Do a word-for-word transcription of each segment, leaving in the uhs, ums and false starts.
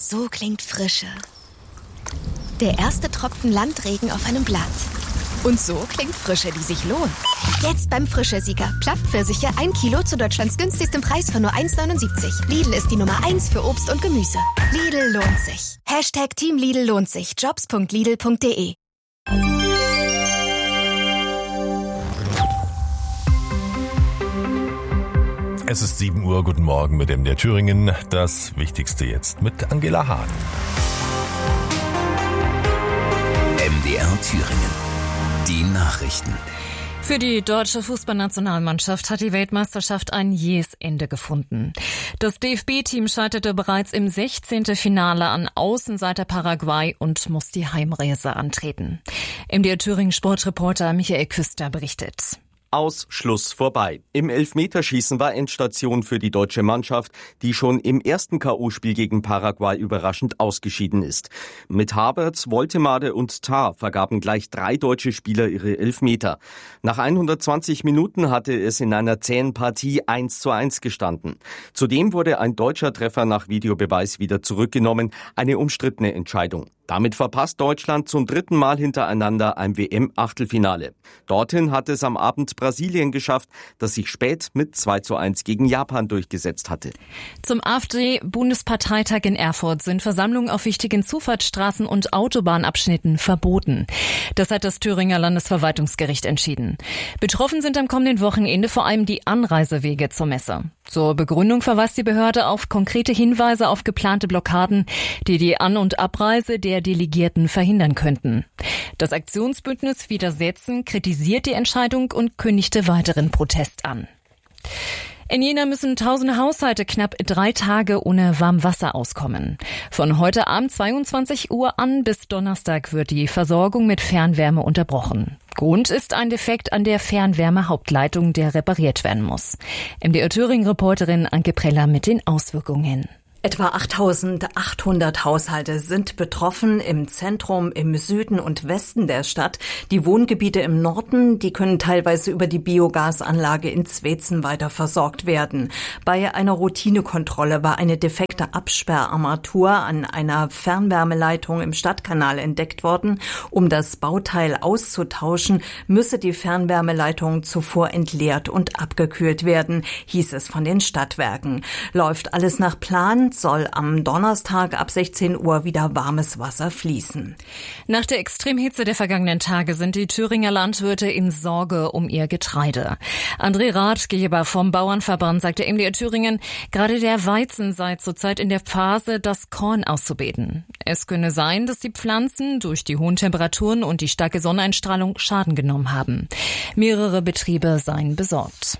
So klingt Frische. Der erste Tropfen Landregen auf einem Blatt. Und so klingt Frische, die sich lohnt. Jetzt beim Frische-Sieger. Plattpfirsiche ein Kilo zu Deutschlands günstigstem Preis für nur eins Komma neunundsiebzig. Lidl ist die Nummer eins für Obst und Gemüse. Lidl lohnt sich. Hashtag Team Lidl lohnt sich. Jobs punkt lidl punkt de. Es ist sieben Uhr, guten Morgen mit M D R Thüringen. Das Wichtigste jetzt mit Angela Hahn. M D R Thüringen. Die Nachrichten. Für die deutsche Fußballnationalmannschaft hat die Weltmeisterschaft ein jähes Ende gefunden. Das D F B-Team scheiterte bereits im sechzehnten Finale an Außenseiter Paraguay und muss die Heimreise antreten. M D R Thüringen Sportreporter Michael Küster berichtet. Aus, Schluss, vorbei. Im Elfmeterschießen war Endstation für die deutsche Mannschaft, die schon im ersten K O-Spiel gegen Paraguay überraschend ausgeschieden ist. Mit Havertz, Woltemade und Tah vergaben gleich drei deutsche Spieler ihre Elfmeter. Nach hundertzwanzig Minuten hatte es in einer zähen Partie eins zu eins gestanden. Zudem wurde ein deutscher Treffer nach Videobeweis wieder zurückgenommen, eine umstrittene Entscheidung. Damit verpasst Deutschland zum dritten Mal hintereinander ein W M-Achtelfinale. Dorthin hat es am Abend Brasilien geschafft, das sich spät mit zwei zu eins gegen Japan durchgesetzt hatte. Zum AfD-Bundesparteitag in Erfurt sind Versammlungen auf wichtigen Zufahrtsstraßen und Autobahnabschnitten verboten. Das hat das Thüringer Landesverwaltungsgericht entschieden. Betroffen sind am kommenden Wochenende vor allem die Anreisewege zur Messe. Zur Begründung verweist die Behörde auf konkrete Hinweise auf geplante Blockaden, die die An- und Abreise der Delegierten verhindern könnten. Das Aktionsbündnis Widersetzen kritisiert die Entscheidung und kündigte weiteren Protest an. In Jena müssen tausende Haushalte knapp drei Tage ohne Warmwasser auskommen. Von heute Abend zweiundzwanzig Uhr an bis Donnerstag wird die Versorgung mit Fernwärme unterbrochen. Grund ist ein Defekt an der Fernwärme-Hauptleitung, der repariert werden muss. M D R Thüringen-Reporterin Anke Preller mit den Auswirkungen. Etwa achttausendachthundert Haushalte sind betroffen im Zentrum, im Süden und Westen der Stadt. Die Wohngebiete im Norden, die können teilweise über die Biogasanlage in Zwetzen weiter versorgt werden. Bei einer Routinekontrolle war eine defekte Absperrarmatur an einer Fernwärmeleitung im Stadtkanal entdeckt worden. Um das Bauteil auszutauschen, müsse die Fernwärmeleitung zuvor entleert und abgekühlt werden, hieß es von den Stadtwerken. Läuft alles nach Plan, soll am Donnerstag ab sechzehn Uhr wieder warmes Wasser fließen. Nach der Extremhitze der vergangenen Tage sind die Thüringer Landwirte in Sorge um ihr Getreide. André Ratgeber vom Bauernverband sagte M D R Thüringen, gerade der Weizen sei zurzeit in der Phase, das Korn auszubeten. Es könne sein, dass die Pflanzen durch die hohen Temperaturen und die starke Sonneneinstrahlung Schaden genommen haben. Mehrere Betriebe seien besorgt.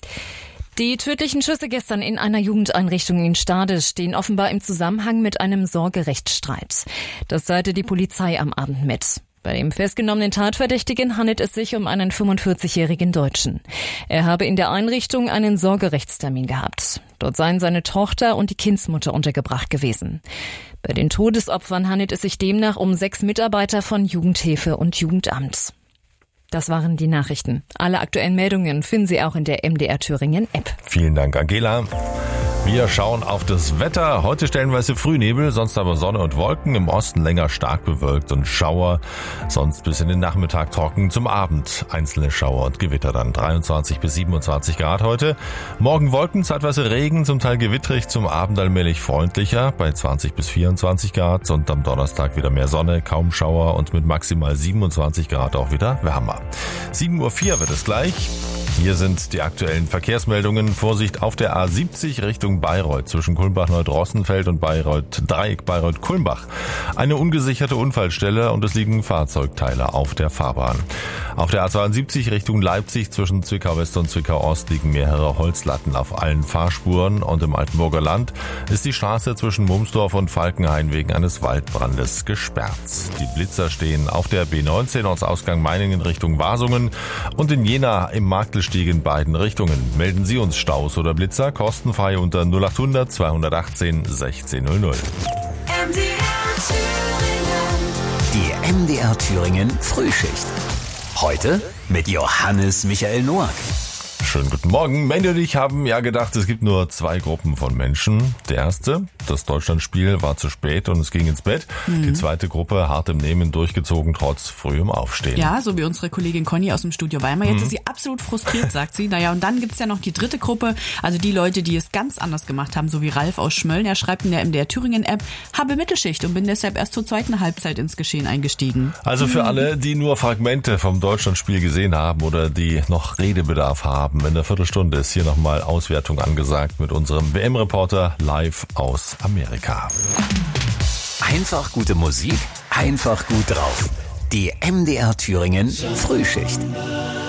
Die tödlichen Schüsse gestern in einer Jugendeinrichtung in Stade stehen offenbar im Zusammenhang mit einem Sorgerechtsstreit. Das teilte die Polizei am Abend mit. Bei dem festgenommenen Tatverdächtigen handelt es sich um einen fünfundvierzigjährigen Deutschen. Er habe in der Einrichtung einen Sorgerechtstermin gehabt. Dort seien seine Tochter und die Kindsmutter untergebracht gewesen. Bei den Todesopfern handelt es sich demnach um sechs Mitarbeiter von Jugendhilfe und Jugendamt. Das waren die Nachrichten. Alle aktuellen Meldungen finden Sie auch in der M D R Thüringen App. Vielen Dank, Angela. Wir schauen auf das Wetter. Heute stellenweise Frühnebel, sonst aber Sonne und Wolken. Im Osten länger stark bewölkt und Schauer. Sonst bis in den Nachmittag trocken. Zum Abend einzelne Schauer und Gewitter dann. dreiundzwanzig bis siebenundzwanzig Grad heute. Morgen Wolken, zeitweise Regen, zum Teil gewittrig. Zum Abend allmählich freundlicher bei zwanzig bis vierundzwanzig Grad. Und am Donnerstag wieder mehr Sonne, kaum Schauer und mit maximal siebenundzwanzig Grad auch wieder wärmer. sieben Uhr vier wird es gleich. Hier sind die aktuellen Verkehrsmeldungen. Vorsicht auf der A siebzig Richtung Bayreuth zwischen Kulmbach-Neudrossenfeld und Bayreuth Dreieck Bayreuth-Kulmbach. Eine ungesicherte Unfallstelle und es liegen Fahrzeugteile auf der Fahrbahn. Auf der A zweiundsiebzig Richtung Leipzig zwischen Zwickau-West und Zwickau-Ost liegen mehrere Holzlatten auf allen Fahrspuren und im Altenburger Land ist die Straße zwischen Mumsdorf und Falkenhain wegen eines Waldbrandes gesperrt. Die Blitzer stehen auf der B neunzehn Ortsausgang Meiningen Richtung Wasungen und in Jena im Marktelstieg in beiden Richtungen. Melden Sie uns Staus oder Blitzer kostenfrei unter null achthundert zweihundertachtzehn sechzehn null null. Die M D R Thüringen Frühschicht. Heute mit Johannes Michael Noack. Schönen guten Morgen. Mandy und ich haben ja gedacht, es gibt nur zwei Gruppen von Menschen. Die erste, das Deutschlandspiel war zu spät und es ging ins Bett. Mhm. Die zweite Gruppe, hart im Nehmen, durchgezogen, trotz frühem Aufstehen. Ja, so wie unsere Kollegin Conny aus dem Studio Weimar. Jetzt mhm. ist sie absolut frustriert, sagt sie. Naja, und dann gibt's ja noch die dritte Gruppe, also die Leute, die es ganz anders gemacht haben, so wie Ralf aus Schmölln. Er schreibt in der M D R Thüringen-App, habe Mittelschicht und bin deshalb erst zur zweiten Halbzeit ins Geschehen eingestiegen. Also für alle, die nur Fragmente vom Deutschlandspiel gesehen haben oder die noch Redebedarf haben, in der Viertelstunde ist hier nochmal Auswertung angesagt mit unserem W M-Reporter live aus Amerika. Einfach gute Musik, einfach gut drauf. Die M D R Thüringen Frühschicht.